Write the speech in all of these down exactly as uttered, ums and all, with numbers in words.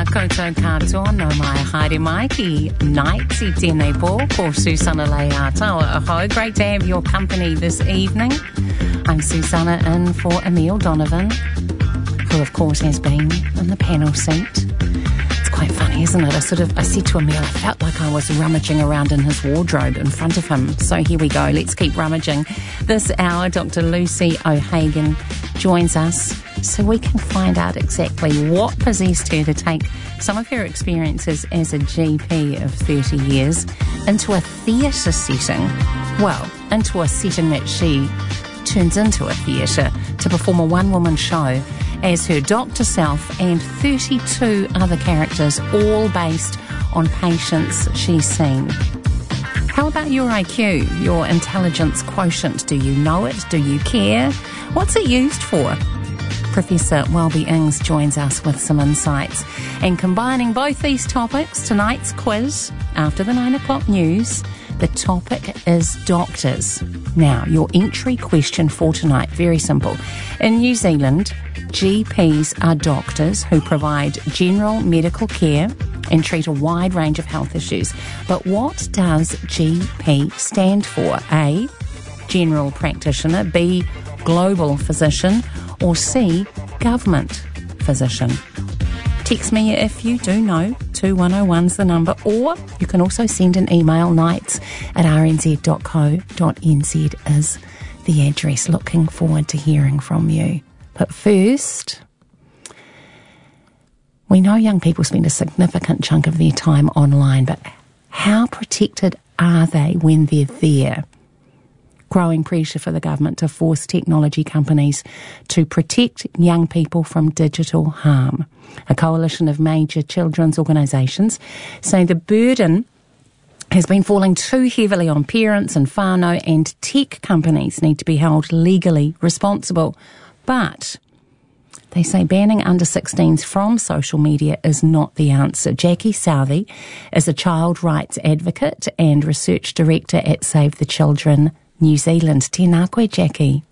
Tēnā koutou katoa, no mai haere mai ki night i tēnei pō, ko Susana Leātaua aho. Great to have your company this evening. I'm Susana in for Emile Donovan, who of course has been in the panel seat. It's quite funny, isn't it? I sort of, I said to Emile, I felt like I was rummaging around in his wardrobe in front of him. So here we go, let's keep rummaging. This hour, Doctor Lucy O'Hagan joins us so we can find out exactly what possessed her to take some of her experiences as a G P of thirty years into a theatre setting. Well, into a setting that she turns into a theatre to perform a one-woman show as her doctor self and thirty-two other characters, all based on patients she's seen. How about your I Q, your intelligence quotient? Do you know it? Do you care? What's it used for? Professor Welby Ings joins us with some insights. And combining both these topics, tonight's quiz after the nine o'clock news, the topic is doctors. Now, your entry question for tonight, very simple. In New Zealand, G Ps are doctors who provide general medical care and treat a wide range of health issues. But what does G P stand for? A, general practitioner, B, global physician, or C, government physician? Text me if you do know, two one oh one's the number, or you can also send an email, nights at r n z dot co dot n z is the address. Looking forward to hearing from you. But first, we know young people spend a significant chunk of their time online, but how protected are they when they're there? Growing pressure for the government to force technology companies to protect young people from digital harm. A coalition of major children's organisations say the burden has been falling too heavily on parents and whānau, and tech companies need to be held legally responsible. But they say banning under sixteens from social media is not the answer. Jackie Southey is a child rights advocate and research director at Save the Children New Zealand. Tēnā koe, Jackie.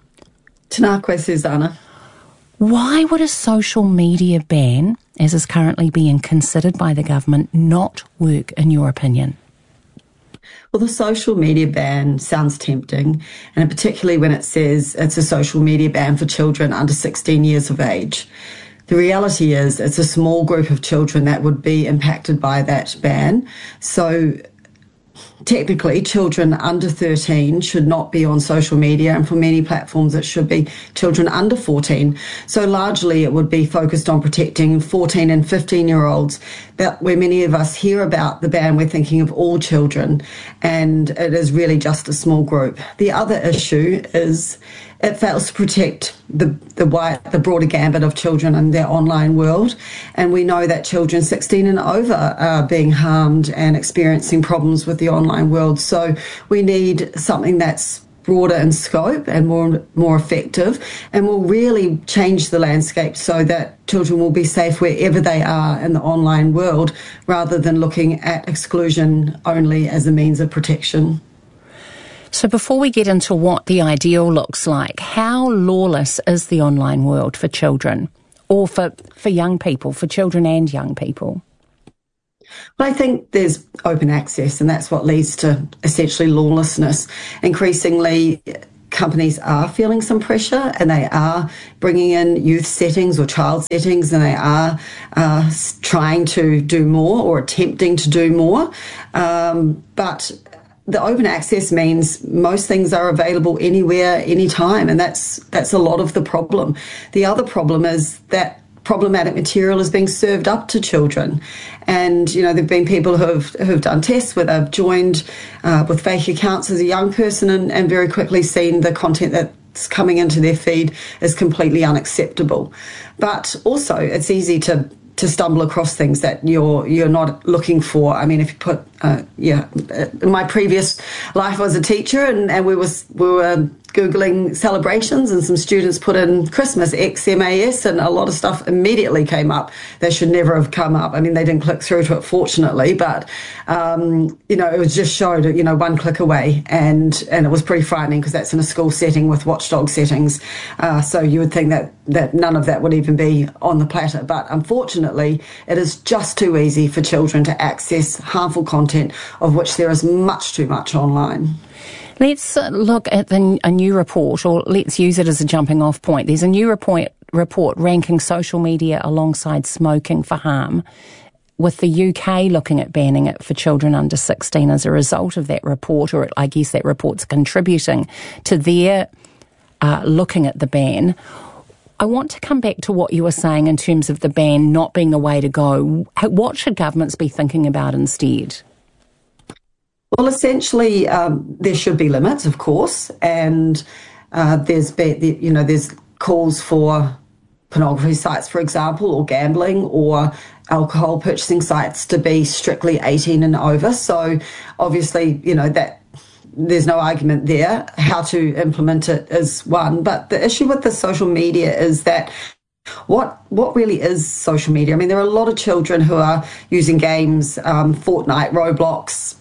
Tēnā koe, Susanna. Why would a social media ban, as is currently being considered by the government, not work in your opinion? Well, the social media ban sounds tempting, and particularly when it says it's a social media ban for children under sixteen years of age. The reality is it's a small group of children that would be impacted by that ban. So technically, children under thirteen should not be on social media, and for many platforms it should be children under fourteen. So largely it would be focused on protecting fourteen and fifteen-year-olds. But where many of us hear about the ban, we're thinking of all children, and it is really just a small group. The other issue is it fails to protect the the wide, the broader gambit of children in their online world. And we know that children sixteen and over are being harmed and experiencing problems with the online world. So we need something that's broader in scope and more more effective, and will really change the landscape so that children will be safe wherever they are in the online world, rather than looking at exclusion only as a means of protection. So before we get into what the ideal looks like, how lawless is the online world for children, or for, for young people, for children and young people? Well, I think there's open access, and that's what leads to essentially lawlessness. Increasingly, companies are feeling some pressure, and they are bringing in youth settings or child settings, and they are uh, trying to do more or attempting to do more. Um, but the open access means most things are available anywhere, anytime, and that's that's a lot of the problem. The other problem is that problematic material is being served up to children. And, you know, there have been people who have, who have done tests where they've joined uh, with fake accounts as a young person and, and very quickly seen the content that's coming into their feed is completely unacceptable. But also it's easy to to stumble across things that you're you're not looking for. I mean, if you put uh, yeah, in my previous life I was a teacher, and, and we was we were Googling celebrations, and some students put in Christmas, X M A S, and a lot of stuff immediately came up that should never have come up. I mean, they didn't click through to it, fortunately, but, um, you know, it was just showed, you know, one click away, and, and it was pretty frightening because that's in a school setting with watchdog settings. Uh, so you would think that, that none of that would even be on the platter. But unfortunately, it is just too easy for children to access harmful content, of which there is much too much online. Let's look at the, a new report, or let's use it as a jumping off point. There's a new report, report ranking social media alongside smoking for harm, with the U K looking at banning it for children under sixteen as a result of that report, or I guess that report's contributing to their uh, looking at the ban. I want to come back to what you were saying in terms of the ban not being the way to go. What should governments be thinking about instead? Well, essentially, um, there should be limits, of course, and uh, there's be, you know there's calls for pornography sites, for example, or gambling or alcohol purchasing sites to be strictly eighteen and over. So, obviously, you know that there's no argument there. How to implement it is one, but the issue with the social media is that. What what really is social media? I mean, there are a lot of children who are using games, um, Fortnite, Roblox,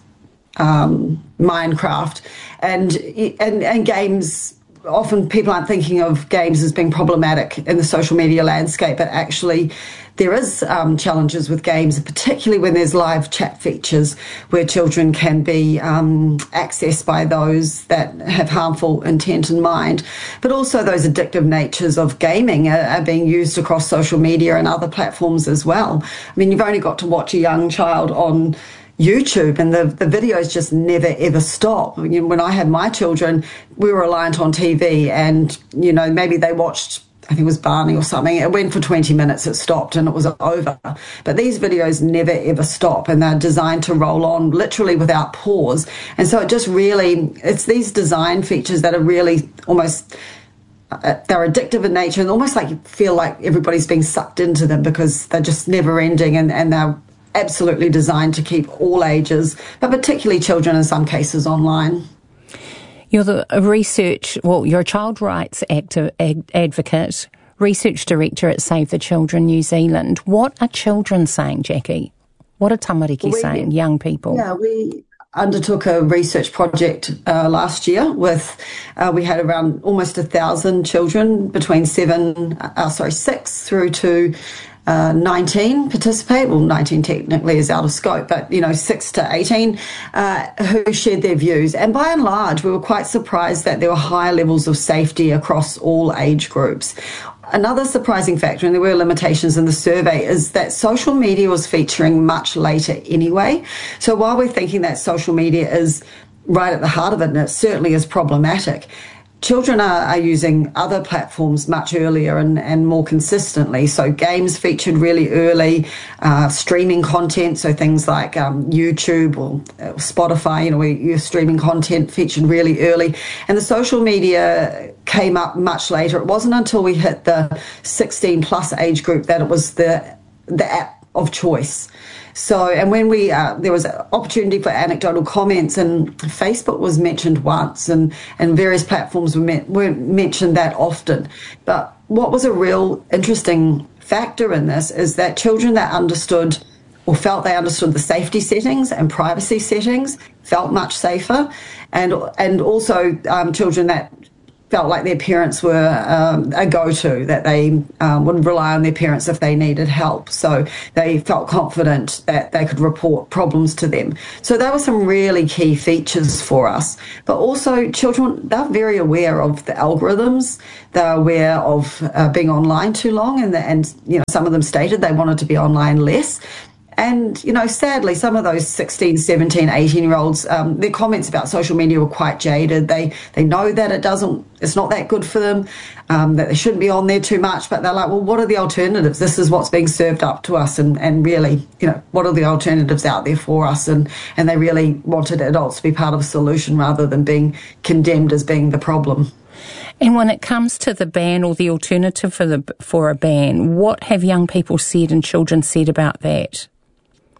um, Minecraft, and, and and games. Often people aren't thinking of games as being problematic in the social media landscape, but actually there is um, challenges with games, particularly when there's live chat features where children can be um, accessed by those that have harmful intent in mind. But also those addictive natures of gaming are, are being used across social media and other platforms as well. I mean, you've only got to watch a young child on YouTube, and the, the videos just never ever stop. You know, when I had my children, we were reliant on T V, and you know maybe they watched, I think it was Barney or something. It went for twenty minutes, it stopped, and it was over. But these videos never ever stop, and they're designed to roll on literally without pause. And so it just really, it's these design features that are really almost, uh, they're addictive in nature, and almost like you feel like everybody's being sucked into them because they're just never ending, and, and they're absolutely designed to keep all ages, but particularly children in some cases, online. You're the research, well, you're a child rights active, ad, advocate, research director at Save the Children New Zealand. What are children saying, Jackie? What are tamariki we, saying, young people? Yeah, we undertook a research project uh, last year with, uh, we had around almost a thousand children between seven, uh, sorry, six through to Uh, nineteen participate. Well, nineteen technically is out of scope, but, you know, six to eighteen uh, who shared their views. And by and large, we were quite surprised that there were higher levels of safety across all age groups. Another surprising factor, and there were limitations in the survey, is that social media was featuring much later anyway. So while we're thinking that social media is right at the heart of it, and it certainly is problematic, children are, are using other platforms much earlier and, and more consistently. So games featured really early, uh, streaming content, so things like um, YouTube or uh, Spotify, you know, where your streaming content featured really early. And the social media came up much later. It wasn't until we hit the sixteen plus age group that it was the the app of choice. So, and when we, uh, there was an opportunity for anecdotal comments, and Facebook was mentioned once, and, and various platforms were met, weren't mentioned that often. But what was a real interesting factor in this is that children that understood or felt they understood the safety settings and privacy settings felt much safer, and and also um, children that felt like their parents were um, a go-to, that they um, would rely on their parents if they needed help. So they felt confident that they could report problems to them. So there were some really key features for us. But also children, they're very aware of the algorithms. They're aware of uh, being online too long, and, the, and you know, some of them stated they wanted to be online less. And, you know, sadly, some of those sixteen, seventeen, eighteen-year-olds, um, their comments about social media were quite jaded. They they know that it doesn't, it's not that good for them, um, that they shouldn't be on there too much, but they're like, well, what are the alternatives? This is what's being served up to us, and, and really, you know, what are the alternatives out there for us? And, and they really wanted adults to be part of a solution rather than being condemned as being the problem. And when it comes to the ban or the alternative for the for a ban, what have young people said and children said about that?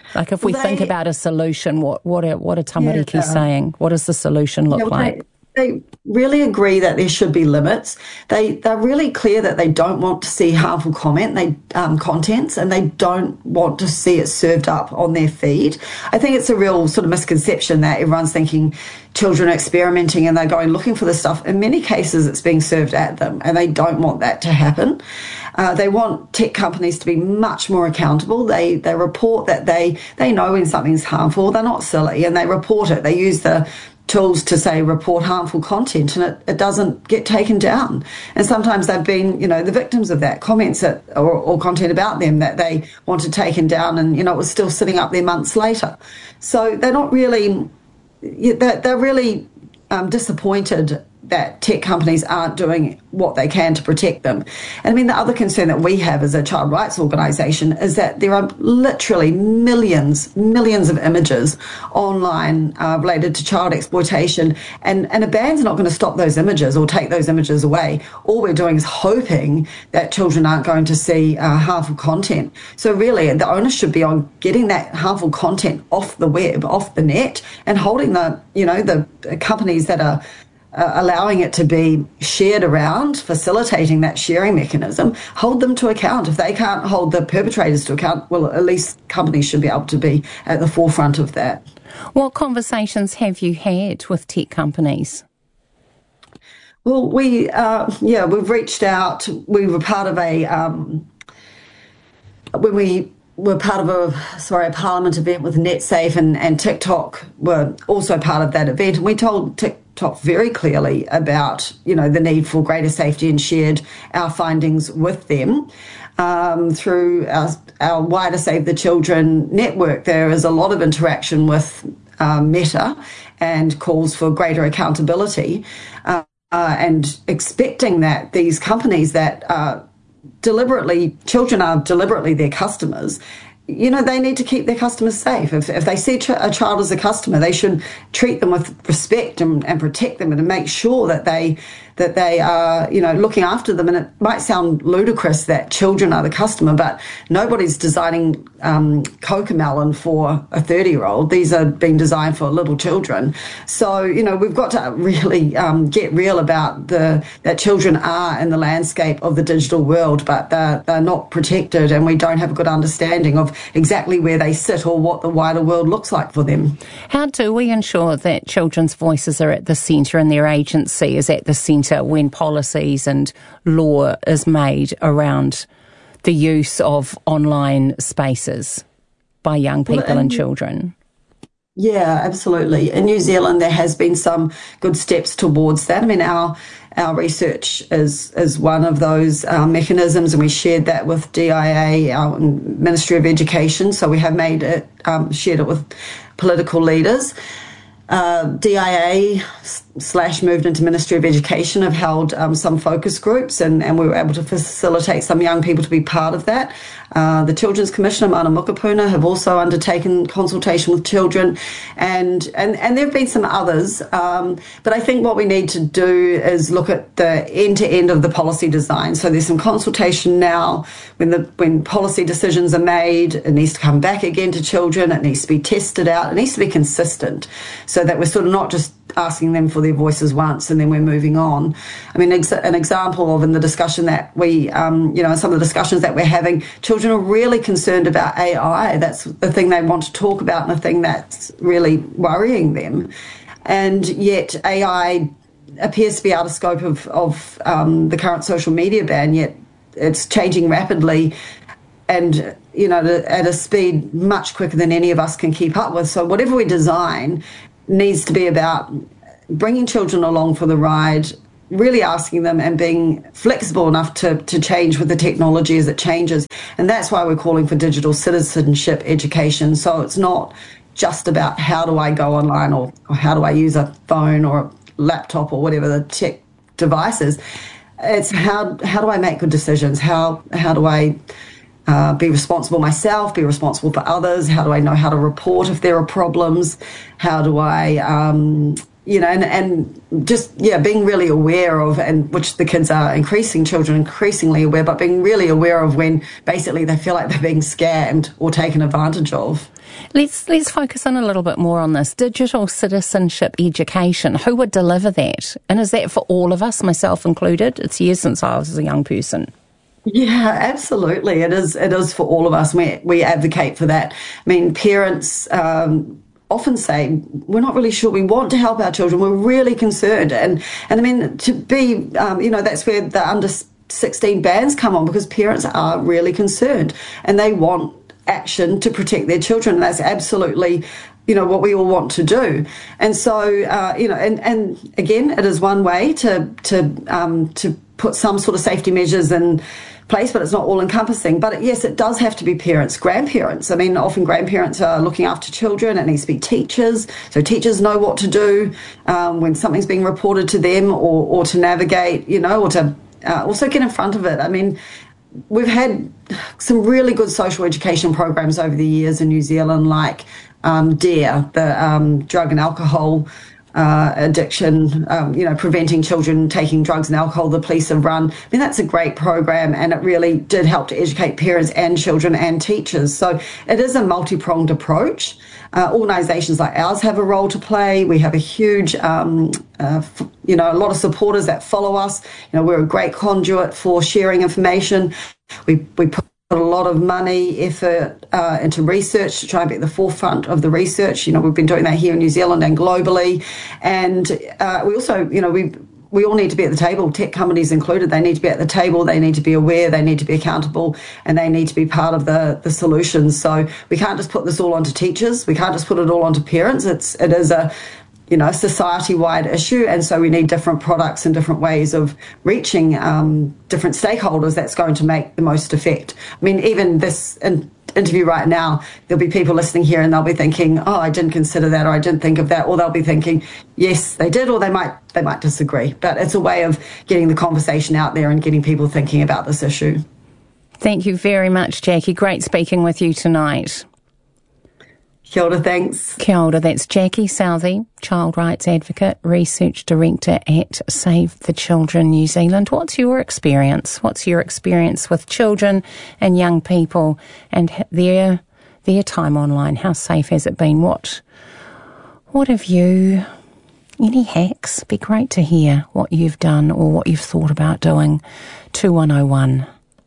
Like if we Well, think they- about a solution, what what are, what are Tamariki Yeah. saying? What does the solution look Yeah, well, like? They, they really agree that there should be limits. They they're really clear that they don't want to see harmful comment, they um, contents, and they don't want to see it served up on their feed. I think it's a real sort of misconception that everyone's thinking children are experimenting and they're going looking for this stuff. In many cases, it's being served at them, and they don't want that to happen. Uh, they want tech companies to be much more accountable. They they report that they they know when something's harmful. They're not silly, and they report it. They use the tools to say report harmful content, and it, it doesn't get taken down. And sometimes they've been, you know, the victims of that, comments that, or, or content about them that they wanted taken down, and, you know, it was still sitting up there months later. So they're not really, they're, they're really um, disappointed that tech companies aren't doing what they can to protect them. And I mean, the other concern that we have as a child rights organisation is that there are literally millions, millions of images online uh, related to child exploitation, and, and a ban's not going to stop those images or take those images away. All we're doing is hoping that children aren't going to see uh, harmful content. So really, the onus should be on getting that harmful content off the web, off the net, and holding the, you know, the companies that are Uh, allowing it to be shared around, facilitating that sharing mechanism, hold them to account. If they can't hold the perpetrators to account, well, at least companies should be able to be at the forefront of that. What conversations have you had with tech companies? Well, we, uh, yeah, we've reached out. We were part of a, um, when we were part of a, sorry, a Parliament event with NetSafe, and, and TikTok were also part of that event. And we told TikTok very clearly about, you know, the need for greater safety, and shared our findings with them. Um, through our, our wider Save the Children network, there is a lot of interaction with uh, Meta and calls for greater accountability, uh, uh, and expecting that these companies that uh, deliberately, children are deliberately their customers, you know, they need to keep their customers safe. If, if they see a child as a customer, they should treat them with respect and, and protect them, and to make sure that they that they are, you know, looking after them. And it might sound ludicrous that children are the customer, but nobody's designing um, Cocomelon for a thirty-year-old. These are being designed for little children. So, you know, we've got to really um, get real about the that children are in the landscape of the digital world, but they're, they're not protected, and we don't have a good understanding of exactly where they sit or what the wider world looks like for them. How do we ensure that children's voices are at the centre and their agency is at the centre when policies and law is made around the use of online spaces by young people well, and children? Yeah, absolutely. In New Zealand, there has been some good steps towards that. I mean, our our research is is one of those uh, mechanisms, and we shared that with D I A, our Ministry of Education. So we have made it, um, shared it with political leaders. Uh, D I A slash moved into Ministry of Education have held um, some focus groups, and, and we were able to facilitate some young people to be part of that. Uh, the Children's Commissioner, Mana Mukapuna, have also undertaken consultation with children, and, and, and there have been some others. Um, but I think what we need to do is look at the end-to-end of the policy design. So there's some consultation now. When the when policy decisions are made, it needs to come back again to children. It needs to be tested out. It needs to be consistent, so that we're sort of not just asking them for their voices once and then we're moving on. I mean, ex- an example of in the discussion that we, um, you know, some of the discussions that we're having, children are really concerned about A I. That's the thing they want to talk about, and the thing that's really worrying them. And yet A I appears to be out of scope of, of um, the current social media ban, yet it's changing rapidly and, you know, at a speed much quicker than any of us can keep up with. So whatever we design needs to be about bringing children along for the ride, really asking them and being flexible enough to, to change with the technology as it changes. And that's why we're calling for digital citizenship education. So it's not just about how do I go online, or, or how do I use a phone or a laptop or whatever the tech device is. It's how how do I make good decisions? How how do I Uh, be responsible myself, be responsible for others? How do I know how to report if there are problems? How do I, um, you know, and, and just, yeah, being really aware of, and which the kids are increasing, children increasingly aware, but being really aware of when basically they feel like they're being scammed or taken advantage of. Let's let's focus in a little bit more on this digital citizenship education. Who would deliver that? And is that for all of us, myself included? It's years since I was a young person. Yeah, absolutely. It is. It is for all of us. We we advocate for that. I mean, parents um, often say we're not really sure. We want to help our children. We're really concerned, and and I mean to be, um, you know, that's where the under sixteen bans come on, because parents are really concerned and they want action to protect their children. And that's absolutely, you know, what we all want to do. And so, uh, you know, and, and again, it is one way to to um, to put some sort of safety measures in place, but it's not all encompassing. But yes, it does have to be parents, grandparents. I mean, often grandparents are looking after children. It needs to be teachers, so teachers know what to do um, when something's being reported to them, or or to navigate, you know, or to uh, also get in front of it. I mean, we've had some really good social education programs over the years in New Zealand, like um, DARE, the um, drug and alcohol uh, addiction, um, you know, preventing children taking drugs and alcohol, the police have run. I mean, that's a great program, and it really did help to educate parents and children and teachers. So it is a multi-pronged approach. Uh, organisations like ours have a role to play. We have a huge, um, uh, f- you know, a lot of supporters that follow us. You know, we're a great conduit for sharing information. We we put a lot of money, effort uh, into research to try and be at the forefront of the research. You know, we've been doing that here in New Zealand and globally. And uh, we also, you know, we we all need to be at the table, tech companies included. They need to be at the table, they need to be aware, they need to be accountable, and they need to be part of the, the solutions. So we can't just put this all onto teachers. We can't just put it all onto parents. It's, it is a, you know, society-wide issue, and so we need different products and different ways of reaching um, different stakeholders that's going to make the most effect. I mean, even this in- interview right now, there'll be people listening here and they'll be thinking, oh, I didn't consider that, or I didn't think of that, or they'll be thinking, yes, they did, or they might they might disagree. But it's a way of getting the conversation out there and getting people thinking about this issue. Thank you very much, Jackie. Great speaking with you tonight. Kia ora, thanks. Kia ora, that's Jackie Southey, Child Rights Advocate, Research Director at Save the Children New Zealand. What's your experience? What's your experience with children and young people and their their time online? How safe has it been? What what have you, any hacks? Be great to hear what you've done or what you've thought about doing. two one oh one.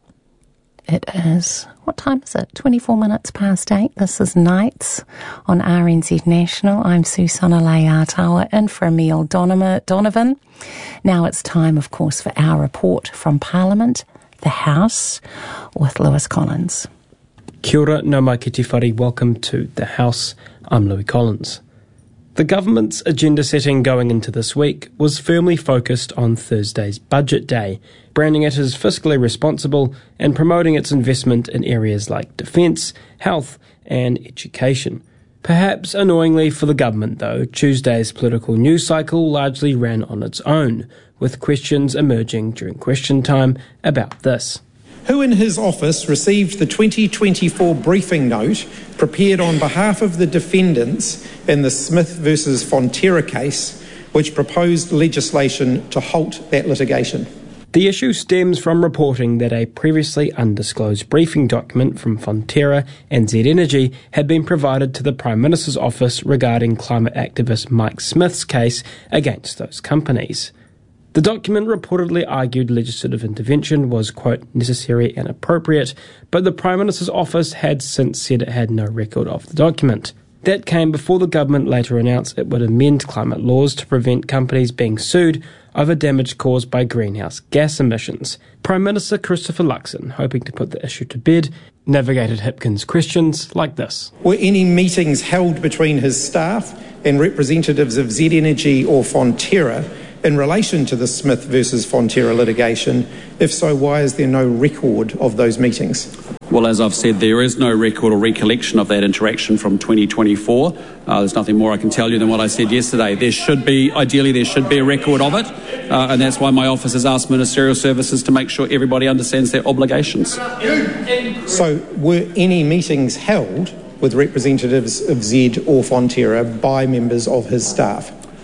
It is, what time is it? twenty-four minutes past eight. This is Nights on R N Z National. I'm Susana Leatawa, in for Emile Donovan. Now it's time, of course, for our report from Parliament, the House, with Lewis Collins. Kia ora, no mai ki te whare. Welcome to the House. I'm Louis Collins. The government's agenda setting going into this week was firmly focused on Thursday's Budget Day, branding it as fiscally responsible and promoting its investment in areas like defence, health and education. Perhaps annoyingly for the government, though, Tuesday's political news cycle largely ran on its own, with questions emerging during question time about this. Who in his office received the twenty twenty-four briefing note prepared on behalf of the defendants in the Smith versus Fonterra case, which proposed legislation to halt that litigation? The issue stems from reporting that a previously undisclosed briefing document from Fonterra and Z Energy had been provided to the Prime Minister's office regarding climate activist Mike Smith's case against those companies. The document reportedly argued legislative intervention was, quote, necessary and appropriate, but the Prime Minister's office had since said it had no record of the document. That came before the government later announced it would amend climate laws to prevent companies being sued over damage caused by greenhouse gas emissions. Prime Minister Christopher Luxon, hoping to put the issue to bed, navigated Hipkins' questions like this. Were any meetings held between his staff and representatives of Z Energy or Fonterra in relation to the Smith versus Fonterra litigation? If so, why is there no record of those meetings? Well, as I've said, there is no record or recollection of that interaction from twenty twenty-four. Uh, there's nothing more I can tell you than what I said yesterday. There should be, ideally, there should be a record of it, uh, and that's why my office has asked Ministerial Services to make sure everybody understands their obligations. So, were any meetings held with representatives of Z or Fonterra by members of his staff?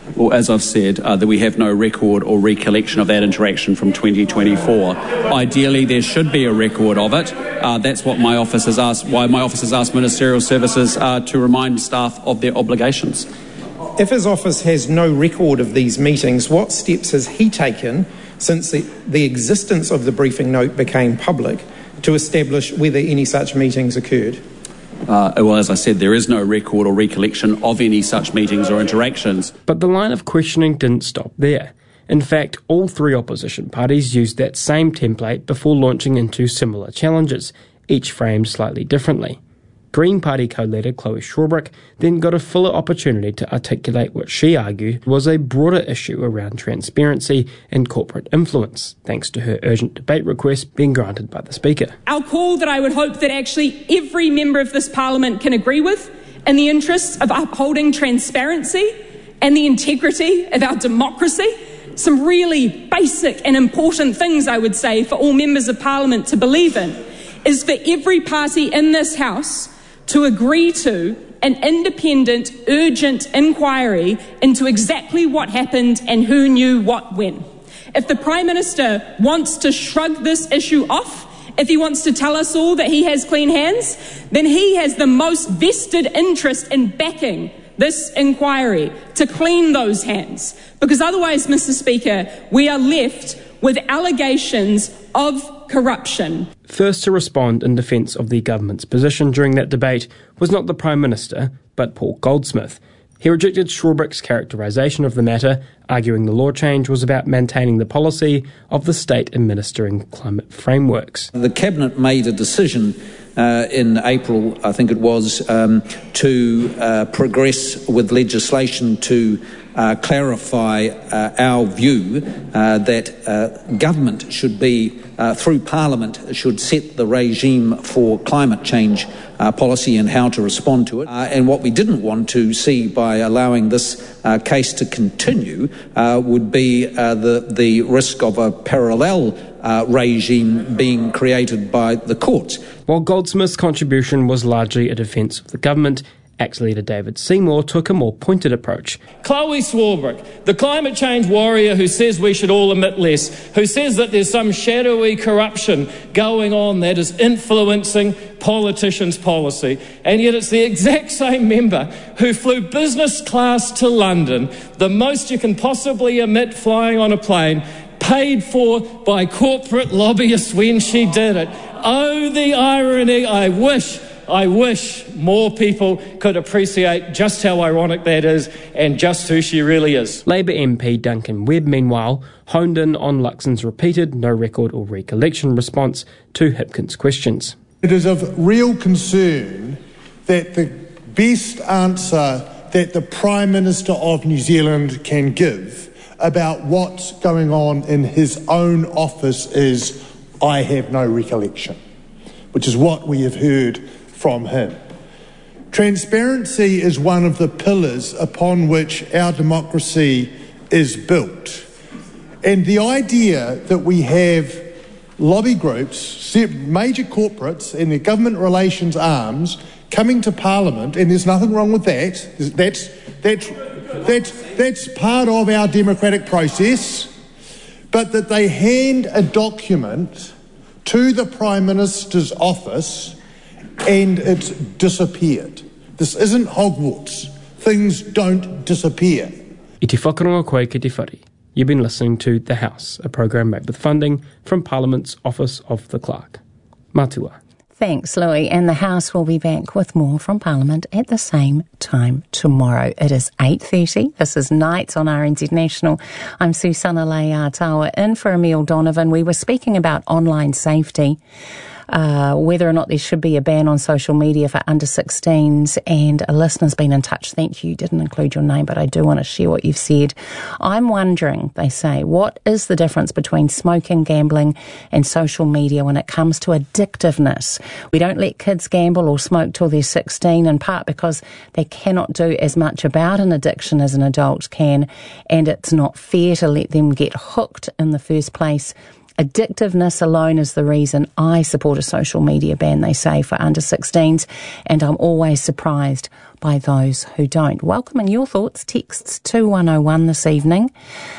Well, as I've said, uh, that we have no record or recollection of that interaction from twenty twenty-four. Ideally, there should be a record of it. Uh, that's what my office has asked, why my office has asked Ministerial Services uh, to remind staff of their obligations. If his office has no record of these meetings, what steps has he taken since the, the existence of the briefing note became public to establish whether any such meetings occurred? Uh, well, as I said, there is no record or recollection of any such meetings or interactions. But the line of questioning didn't stop there. In fact, all three opposition parties used that same template before launching into similar challenges, each framed slightly differently. Green Party co-leader Chloe Swarbrick then got a fuller opportunity to articulate what she argued was a broader issue around transparency and corporate influence, thanks to her urgent debate request being granted by the Speaker. Our call that I would hope that actually every member of this Parliament can agree with, in the interests of upholding transparency and the integrity of our democracy. Some really basic and important things, I would say, for all members of Parliament to believe in, is for every party in this House to agree to an independent, urgent inquiry into exactly what happened and who knew what when. If the Prime Minister wants to shrug this issue off, if he wants to tell us all that he has clean hands, then he has the most vested interest in backing this inquiry to clean those hands. Because otherwise, Mister Speaker, we are left with allegations of corruption. First to respond in defence of the government's position during that debate was not the Prime Minister, but Paul Goldsmith. He rejected Swarbrick's characterisation of the matter, arguing the law change was about maintaining the policy of the state administering climate frameworks. The Cabinet made a decision uh, in April, I think it was, um, to uh, progress with legislation to uh, clarify uh, our view uh, that uh, government should be, uh, through Parliament, should set the regime for climate change Uh, policy and how to respond to it. Uh, and what we didn't want to see by allowing this uh, case to continue uh, would be uh, the, the risk of a parallel uh, regime being created by the courts. While Goldsmith's contribution was largely a defence of the government, ex-leader David Seymour took a more pointed approach. Chloe Swarbrick, the climate change warrior who says we should all emit less, who says that there's some shadowy corruption going on that is influencing politicians' policy, and yet it's the exact same member who flew business class to London, the most you can possibly emit flying on a plane, paid for by corporate lobbyists when she did it. Oh, the irony. I wish I wish more people could appreciate just how ironic that is and just who she really is. Labour M P Duncan Webb, meanwhile, honed in on Luxon's repeated no record or recollection response to Hipkins' questions. It is of real concern that the best answer that the Prime Minister of New Zealand can give about what's going on in his own office is, "I have no recollection," which is what we have heard from him. Transparency is one of the pillars upon which our democracy is built. And the idea that we have lobby groups, major corporates and their government relations arms coming to Parliament, and there's nothing wrong with that, that's, that's, that's, that's part of our democratic process, but that they hand a document to the Prime Minister's office and it's disappeared. This isn't Hogwarts. Things don't disappear. I te whakaronga koe ki te whare. You've been listening to The House, a programme made with funding from Parliament's Office of the Clerk. Matua. Thanks, Louis. And the House will be back with more from Parliament at the same time tomorrow. It is eight thirty. This is Nights on R N Z National. I'm Susana Leahatawa in for Emile Donovan. We were speaking about online safety. Uh, whether or not there should be a ban on social media for under sixteens, and a listener's been in touch. Thank you. Didn't include your name, but I do want to share what you've said. I'm wondering, they say, what is the difference between smoking, gambling and social media when it comes to addictiveness? We don't let kids gamble or smoke till they're sixteen, in part because they cannot do as much about an addiction as an adult can, and it's not fair to let them get hooked in the first place Addictiveness alone is the reason I support a social media ban, they say, for under sixteens, and I'm always surprised by those who don't. Welcoming your thoughts, texts two one oh one this evening.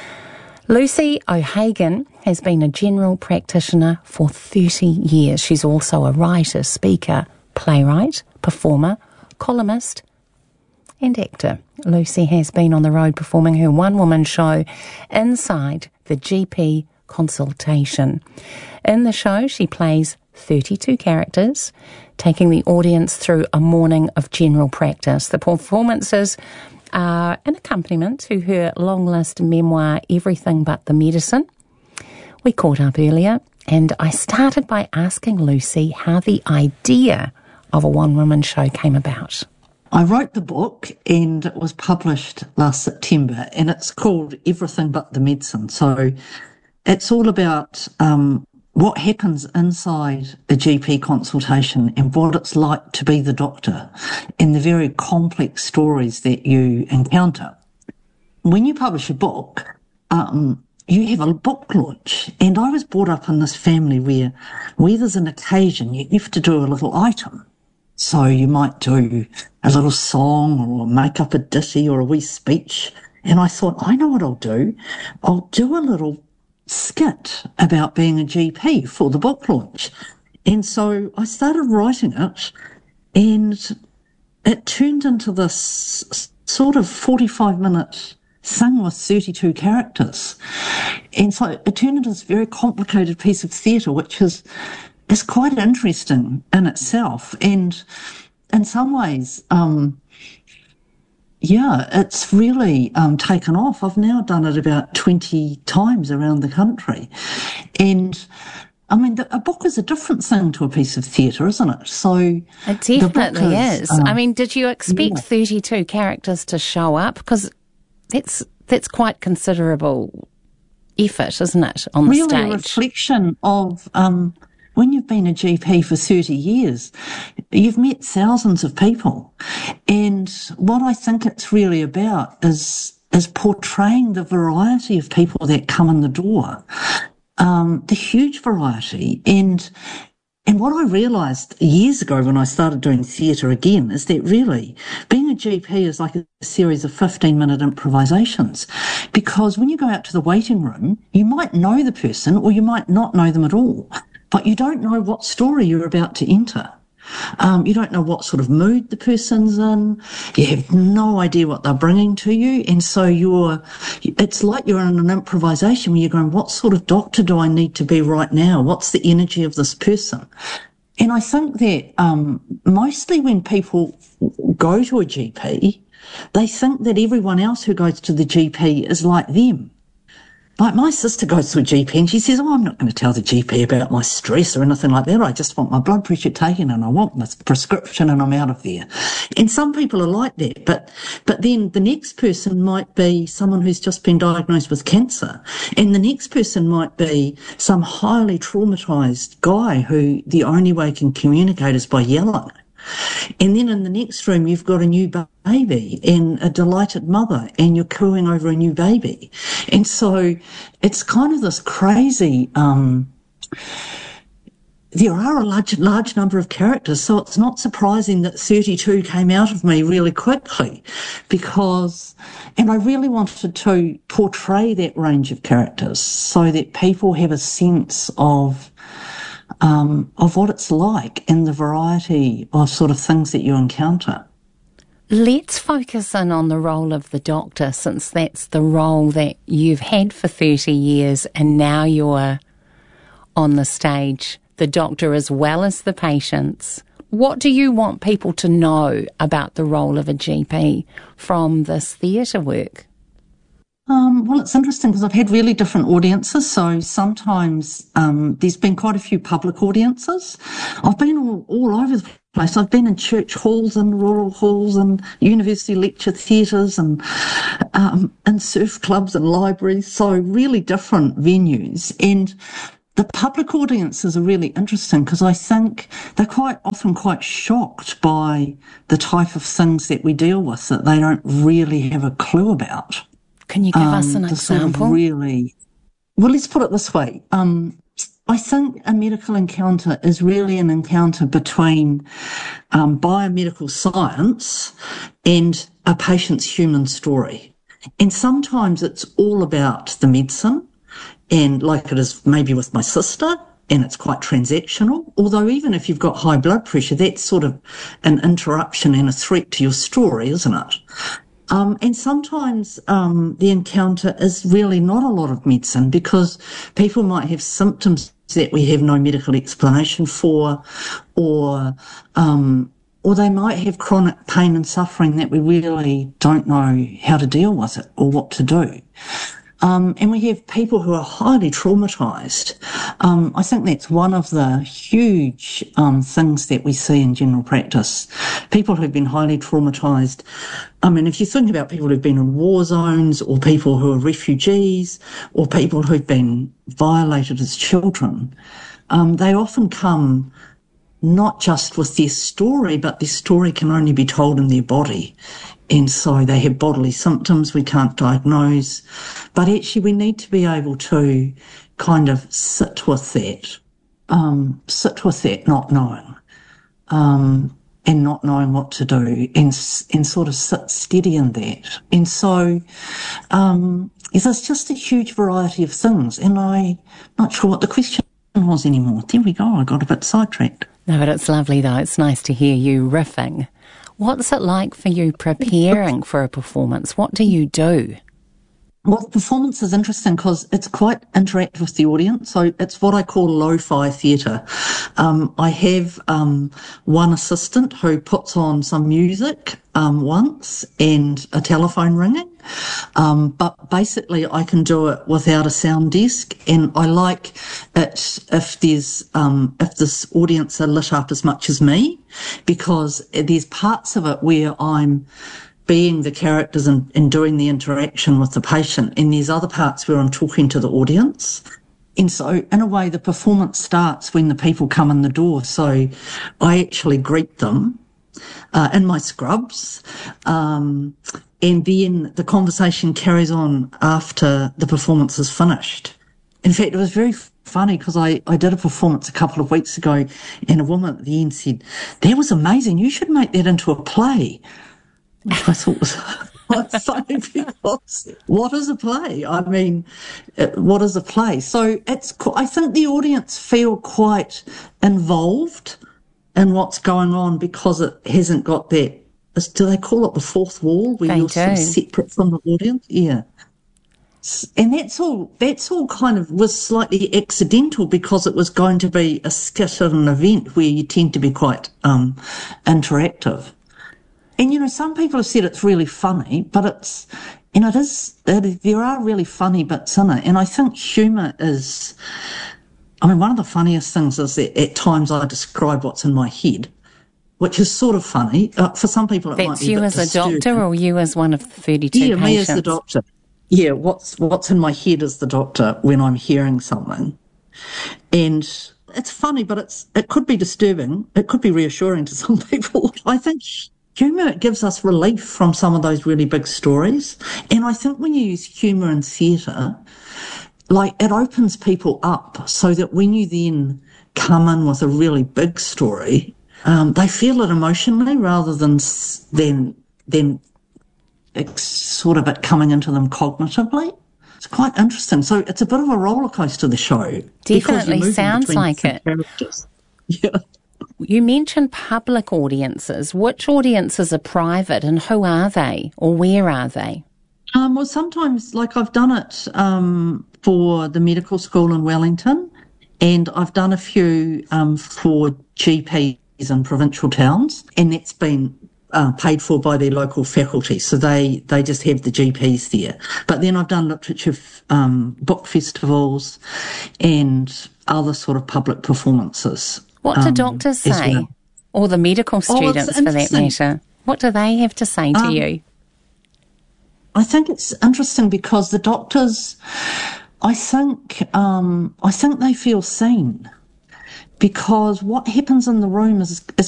Lucy O'Hagan has been a general practitioner for thirty years. She's also a writer, speaker, playwright, performer, columnist and actor. Lucy has been on the road performing her one-woman show Inside the G P Consultation. In the show, she plays thirty-two characters, taking the audience through a morning of general practice. The performances are an accompaniment to her long-list memoir, Everything But the Medicine. We caught up earlier, and I started by asking Lucy how the idea of a one-woman show came about. I wrote the book and it was published last September, and it's called Everything But the Medicine. So it's all about um, what happens inside a G P consultation and what it's like to be the doctor and the very complex stories that you encounter. When you publish a book, um, you have a book launch, and I was brought up in this family where, where there's an occasion, you have to do a little item. So you might do a little song or make up a ditty or a wee speech. And I thought, I know what I'll do. I'll do a little skit about being a G P for the book launch. And so I started writing it, and it turned into this sort of forty-five minute thing with thirty-two characters. And so it turned into this very complicated piece of theatre, which is is quite interesting in itself. And in some ways, um, yeah, it's really um, taken off. I've now done it about twenty times around the country. And I mean, the, a book is a different thing to a piece of theatre, isn't it? So it definitely is. is. Um, I mean, did you expect yeah. thirty-two characters to show up? Because that's that's quite considerable effort, isn't it, on the really stage? Really a reflection of um, when you've been a G P for thirty years, you've met thousands of people. And what I think it's really about is, is portraying the variety of people that come in the door, um, the huge variety. And And what I realised years ago when I started doing theatre again is that really being a G P is like a series of fifteen-minute improvisations, because when you go out to the waiting room, you might know the person or you might not know them at all, but you don't know what story you're about to enter. Um, you don't know what sort of mood the person's in. You have no idea what they're bringing to you. And so you're, it's like you're in an improvisation where you're going, what sort of doctor do I need to be right now? What's the energy of this person? And I think that um, mostly when people go to a G P, they think that everyone else who goes to the G P is like them. Like my sister goes to a G P and she says, oh, I'm not going to tell the G P about my stress or anything like that. I just want my blood pressure taken and I want my prescription and I'm out of there. And some people are like that. But, but then the next person might be someone who's just been diagnosed with cancer. And the next person might be some highly traumatized guy who the only way he can communicate is by yelling. And then in the next room, you've got a new baby and a delighted mother and you're cooing over a new baby. And so it's kind of this crazy, um, there are a large, large number of characters. So it's not surprising that thirty-two came out of me really quickly because, and I really wanted to portray that range of characters so that people have a sense of Um, of what it's like and the variety of sort of things that you encounter. Let's focus in on the role of the doctor, since that's the role that you've had for thirty years and now you're on the stage, the doctor as well as the patients. What do you want people to know about the role of a G P from this theatre work? Um, well, it's interesting because I've had really different audiences. So sometimes um, there's been quite a few public audiences. I've been all, all over the place. I've been in church halls and rural halls and university lecture theatres and um, in surf clubs and libraries. So really different venues. And the public audiences are really interesting because I think they're quite often quite shocked by the type of things that we deal with that they don't really have a clue about. Can you give um, us an example? Sort of really, well, let's put it this way. Um, I think a medical encounter is really an encounter between um, biomedical science and a patient's human story. And sometimes it's all about the medicine, and like it is maybe with my sister, and it's quite transactional. Although even if you've got high blood pressure, that's sort of an interruption and a threat to your story, isn't it? Um, and sometimes um, the encounter is really not a lot of medicine, because people might have symptoms that we have no medical explanation for, or um, or they might have chronic pain and suffering that we really don't know how to deal with it or what to do. Um, and we have people who are highly traumatised. Um, I think that's one of the huge um, things that we see in general practice. People who've been highly traumatised. I mean, if you think about people who've been in war zones, or people who are refugees, or people who've been violated as children, um, they often come not just with their story, but their story can only be told in their body. And so they have bodily symptoms we can't diagnose. But actually we need to be able to kind of sit with that, um, sit with that not knowing, um, and not knowing what to do, and, and sort of sit steady in that. And so um, there's just a huge variety of things. And I'm not sure what the question was anymore. There we go, I got a bit sidetracked. No, but it's lovely though. It's nice to hear you riffing. What's it like for you preparing for a performance? What do you do? Well, the performance is interesting because it's quite interactive with the audience. So it's what I call lo-fi theatre. Um, I have um, one assistant who puts on some music um, once and a telephone ringing. Um, but basically I can do it without a sound desk, and I like it if there's, um, if this audience are lit up as much as me, because there's parts of it where I'm being the characters and, and doing the interaction with the patient, and there's other parts where I'm talking to the audience. And so in a way the performance starts when the people come in the door. So I actually greet them uh, in my scrubs, um, and then the conversation carries on after the performance is finished. In fact, it was very funny because I, I did a performance a couple of weeks ago, and a woman at the end said, "That was amazing, you should make that into a play." Which I thought was quite funny, because what is a play? I mean, what is a play? So it's, I think the audience feel quite involved in what's going on because it hasn't got that, do they call it the fourth wall, where they you're do. sort of separate from the audience? Yeah. And that's all, that's all kind of was slightly accidental, because it was going to be a skit at an event where you tend to be quite um, interactive. And, you know, some people have said it's really funny, but it's, and it is, it, there are really funny bits in it. And I think humour is, I mean, one of the funniest things is that at times I describe what's in my head, which is sort of funny. Uh, for some people it That's might be you a bit as a disturbing. doctor, or you as one of the thirty-two yeah, patients? me as the doctor. Yeah, what's, what's in my head as the doctor when I'm hearing something. And it's funny, but it's, it could be disturbing. It could be reassuring to some people. I think humour gives us relief from some of those really big stories. And I think when you use humour in theatre, like, it opens people up so that when you then come in with a really big story, um, they feel it emotionally rather than, than, than it's sort of it coming into them cognitively. It's quite interesting. So it's a bit of a roller coaster, the show. Definitely sounds like it. Characters. Yeah. You mentioned public audiences. Which audiences are private, and who are they, or where are they? Um, well, sometimes, like I've done it um, for the medical school in Wellington, and I've done a few um, for G Ps in provincial towns, and that's been uh, paid for by their local faculty. So they, they just have the G Ps there. But then I've done literature um, book festivals and other sort of public performances. What do um, doctors say? Well. Or the medical students, oh, for that matter? What do they have to say to um, you? I think it's interesting because the doctors, I think, um, I think they feel seen, because what happens in the room is, is